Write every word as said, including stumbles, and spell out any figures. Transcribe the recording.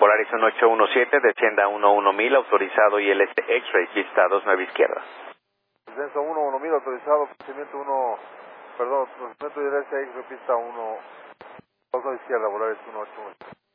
Volaris uno ocho uno siete, descienda uno uno mil, autorizado I L S X-Ray, pista dos nueve izquierda. Descenso uno uno mil, autorizado, procedimiento uno, perdón, procedimiento I L S X-Ray, pista uno, dos nueve izquierda, Volaris uno ocho uno siete.